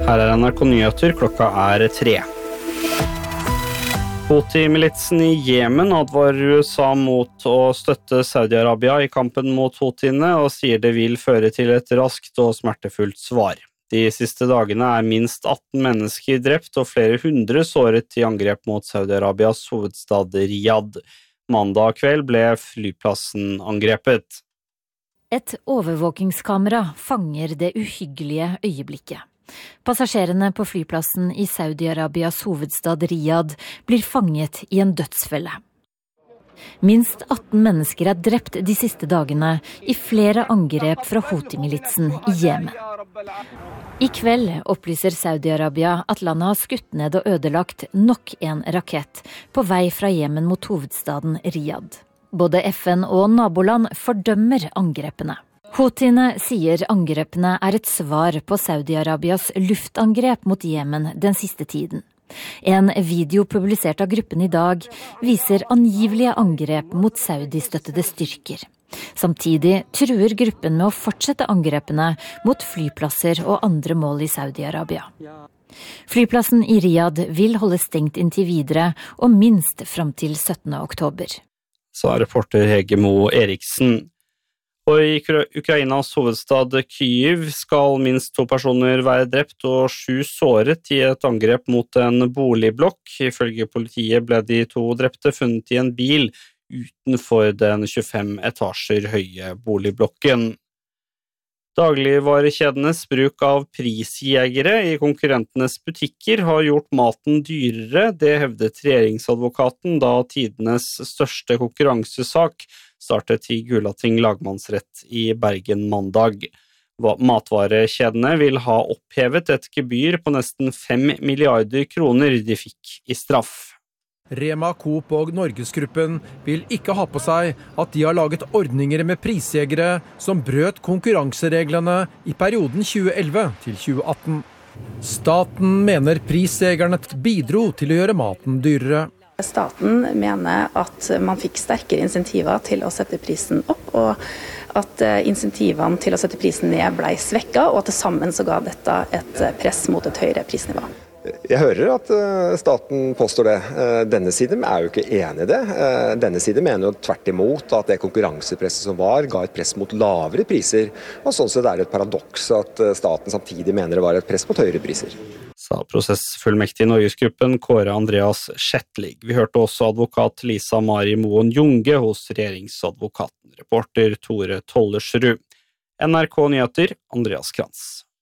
Her NRK Nyheter, klokka 3. Houthi-militsen i Jemen advarer USA mot å støtte Saudi-Arabia i kampen mot Houthiene og sier det vil føre til et raskt og smertefullt svar. De siste dagene minst 18 mennesker drept og flere hundre såret i angrep mot Saudi-Arabias hovedstad Riyadh. Mandag kveld ble flyplassen angrepet. Et overvåkingskamera fanger det uhyggelige øyeblikket. Passasjerene på flyplassen i Saudi-Arabias hovedstad Riyadh blir fanget i en dødsfelle. Minst 18 mennesker drept de siste dagene i flere angrep fra Houthi-militsen i Jemen. I kveld opplyser Saudi-Arabia at landet har skutt ned og ødelagt nok en rakett på vei fra Jemen mot hovedstaden Riyadh. Både FN og naboland fordømmer angrepene. Houthiene sier angrepene et svar på Saudi-Arabias luftangrep mot Jemen den siste tiden. En video publisert av gruppen i dag viser angivelige angrep mot Saudi-støttede styrker. Samtidig truer gruppen med å fortsette angrepene mot flyplasser og andre mål i Saudi-Arabia. Flyplassen i Riyadh vil holde stengt inntil videre og minst fram til 17. oktober. Sa reporter Hege Mo Eriksen. Og i Ukrainas hovedstad Kyiv skal minst 2 personer være drept og 7 såret i et angrep mot en boligblokk. Ifølge politiet ble de 2 drepte funnet i en bil utenfor den 25 etasjer høye boligblokken. Dagligvarekjedenes bruk av prisjegere i konkurrentenes butikker har gjort maten dyrere, det hevdet regjeringsadvokaten da tidenes største konkurransesak startet i Gulating lagmannsrett i Bergen mandag. Matvarekjedene vil ha opphevet et gebyr på nesten 5 milliarder kroner de fikk i straff. Rema, Coop og Norgesgruppen vil ikke ha på seg at de har laget ordninger med prisjegere som brøt konkurransereglene i perioden 2011 til 2018. Staten mener prisjegerne bidro til å gjøre maten dyrere. Staten mener at man fikk sterkere insentiver til å sette prisen opp, og at insentivene til å sette prisen ned ble svekket, og at til sammen så ga dette et press mot et høyere prisnivå. Jeg hører at staten påstår det. Denne siden jo ikke enig i det. Denne siden mener jo tvert imot at det konkurransepresset som var, ga et press mot lavere priser. Og sånn sett det et paradoks at staten samtidig mener det var et press mot høyere priser. Sa prosessfullmektig i Norgesgruppen Kåre Andreas Schettlig. Vi hørte også advokat Lisa Mari Moen Junge hos regjeringsadvokaten. Reporter Tore Tollersrud. NRK Nyheter, Andreas Krantz.